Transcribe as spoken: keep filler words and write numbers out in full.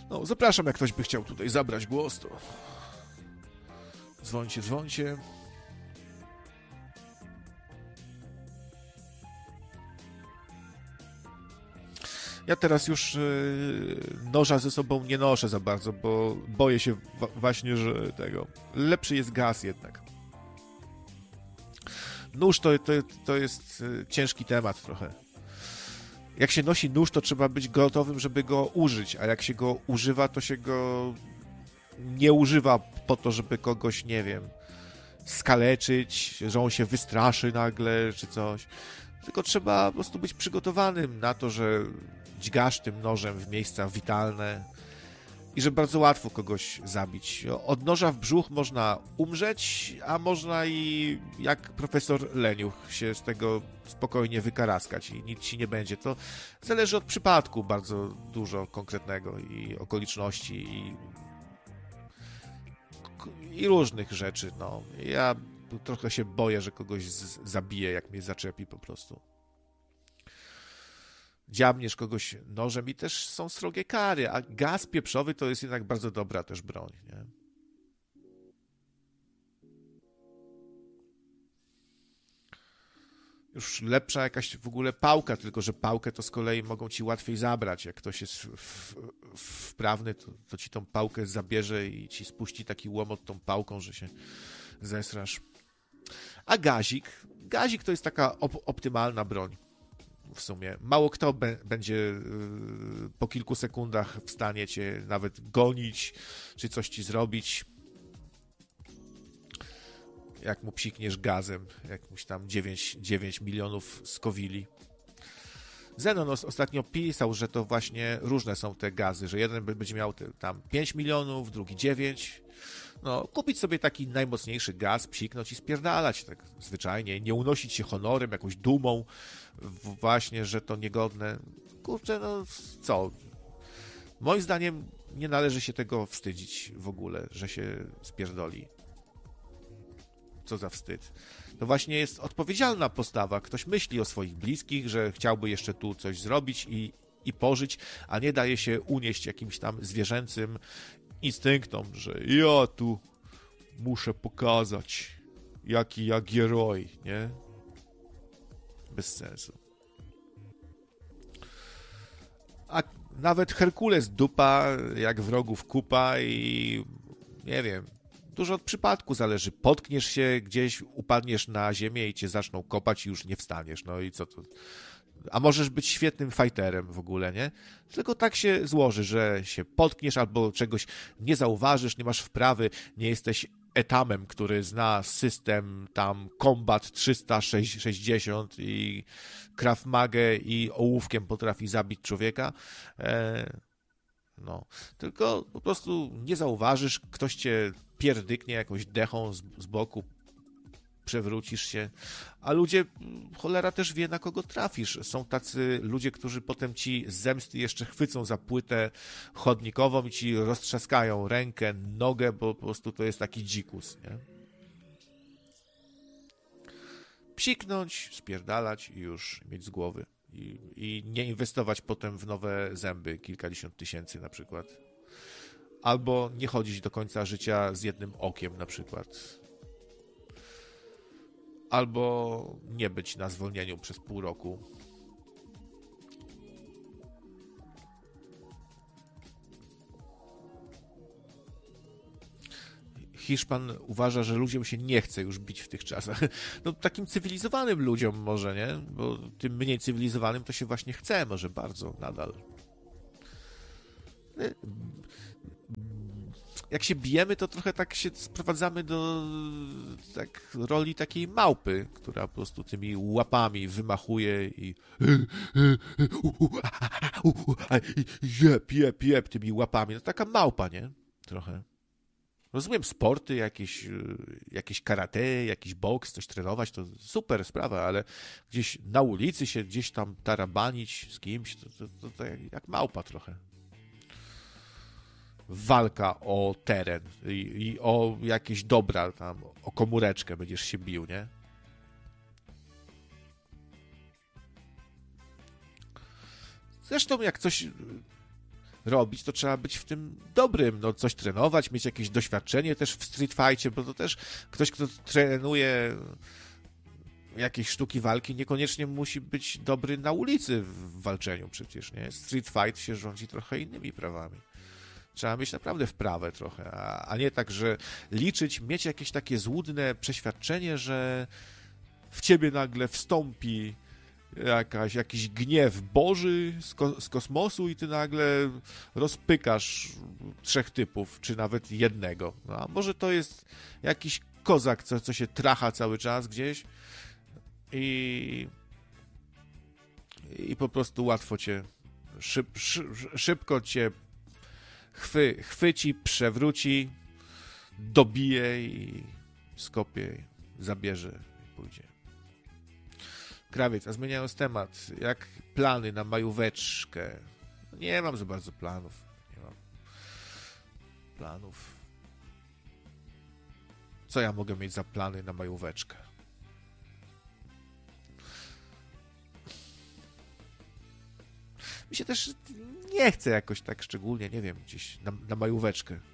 No, zapraszam, jak ktoś by chciał tutaj zabrać głos, to dzwońcie, dzwońcie. Ja teraz już yy, noża ze sobą nie noszę za bardzo, bo boję się wa- właśnie, że tego... Lepszy jest gaz jednak. Nóż to, to, to jest yy, ciężki temat trochę. Jak się nosi nóż, to trzeba być gotowym, żeby go użyć, a jak się go używa, to się go nie używa po to, żeby kogoś, nie wiem, skaleczyć, że on się wystraszy nagle, czy coś. Tylko trzeba po prostu być przygotowanym na to, że dźgasz tym nożem w miejsca witalne i że bardzo łatwo kogoś zabić. Od noża w brzuch można umrzeć, a można i jak profesor Leniuch się z tego spokojnie wykaraskać i nic ci nie będzie. To zależy od przypadku bardzo dużo konkretnego i okoliczności i, i różnych rzeczy. No. Ja trochę się boję, że kogoś z- zabije, jak mnie zaczepi po prostu. Dziabniesz kogoś nożem i też są srogie kary, a gaz pieprzowy to jest jednak bardzo dobra też broń, nie? Już lepsza jakaś w ogóle pałka, tylko że pałkę to z kolei mogą ci łatwiej zabrać. Jak ktoś jest w, w, wprawny, to, to ci tą pałkę zabierze i ci spuści taki łomot tą pałką, że się zesrasz. A gazik? Gazik to jest taka op- optymalna broń. W sumie. Mało kto be- będzie yy, po kilku sekundach w stanie cię nawet gonić, czy coś ci zrobić. Jak mu psikniesz gazem, jakmuś tam dziewięć, dziewięć milionów skowili. Zenon os- ostatnio pisał, że to właśnie różne są te gazy, że jeden będzie miał te, tam pięć milionów, drugi dziewięć. No, kupić sobie taki najmocniejszy gaz, psiknąć i spierdalać tak zwyczajnie, nie unosić się honorem, jakąś dumą, w- właśnie, że to niegodne. Kurczę, no co? Moim zdaniem nie należy się tego wstydzić w ogóle, że się spierdoli. Co za wstyd. To właśnie jest odpowiedzialna postawa. Ktoś myśli o swoich bliskich, że chciałby jeszcze tu coś zrobić i, i pożyć, a nie daje się unieść jakimś tam zwierzęcym instynktom, że ja tu muszę pokazać, jaki ja gieroj, nie? Bez sensu. A nawet Herkules dupa, jak wrogów kupa i nie wiem, dużo od przypadku zależy. Potkniesz się gdzieś, upadniesz na ziemię i cię zaczną kopać i już nie wstaniesz. No i co to? A możesz być świetnym fighterem w ogóle, nie? Tylko tak się złoży, że się potkniesz albo czegoś nie zauważysz, nie masz wprawy, nie jesteś etamem, który zna system tam Combat trzysta sześćdziesiąt i Krav Magę i ołówkiem potrafi zabić człowieka. E, no. Tylko po prostu nie zauważysz, ktoś cię pierdyknie jakąś dechą z, z boku, przewrócisz się, a ludzie, cholera też wie, na kogo trafisz. Są tacy ludzie, którzy potem ci z zemsty jeszcze chwycą za płytę chodnikową i ci roztrzaskają rękę, nogę, bo po prostu to jest taki dzikus, nie? Psiknąć, spierdalać i już mieć z głowy. I, i nie inwestować potem w nowe zęby, kilkadziesiąt tysięcy na przykład. Albo nie chodzić do końca życia z jednym okiem na przykład. Albo nie być na zwolnieniu przez pół roku. Hiszpan uważa, że ludziom się nie chce już bić w tych czasach. No takim cywilizowanym ludziom może, nie? Bo tym mniej cywilizowanym to się właśnie chce może bardzo nadal. Jak się bijemy, to trochę tak się sprowadzamy do tak, roli takiej małpy, która po prostu tymi łapami wymachuje i jep, jep, jep tymi łapami. No taka małpa, nie? Trochę. Rozumiem sporty, jakieś, jakieś karate, jakiś boks, coś trenować, to super sprawa, ale gdzieś na ulicy się gdzieś tam tarabanić z kimś, to, to, to, to jak, jak małpa trochę. Walka o teren i, i o jakieś dobra tam, o komóreczkę będziesz się bił, nie? Zresztą jak coś... robić, to trzeba być w tym dobrym, no coś trenować, mieć jakieś doświadczenie też w street fightie, bo to też ktoś, kto trenuje jakieś sztuki walki, niekoniecznie musi być dobry na ulicy w walczeniu przecież, nie? Street fight się rządzi trochę innymi prawami. Trzeba mieć naprawdę wprawę trochę, a, a nie tak, że liczyć, mieć jakieś takie złudne przeświadczenie, że w ciebie nagle wstąpi jakaś, jakiś gniew Boży z, ko- z kosmosu i ty nagle rozpykasz trzech typów, czy nawet jednego. No, a może to jest jakiś kozak, co, co się tracha cały czas gdzieś i, i po prostu łatwo cię, szyb, szy, szybko cię chwy, chwyci, przewróci, dobije i skopie, zabierze i pójdzie. Krawiec, a zmieniając temat, jak plany na majóweczkę? Nie mam za bardzo planów. Nie mam planów. Co ja mogę mieć za plany na majóweczkę? Mi się też nie chce jakoś tak szczególnie, nie wiem, gdzieś na, na majóweczkę